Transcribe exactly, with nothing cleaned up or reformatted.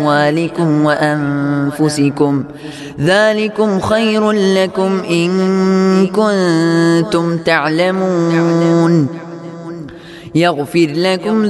أموالكم وأنفسكم ذلكم خير لكم إن كنتم تعلمون يغفر لكم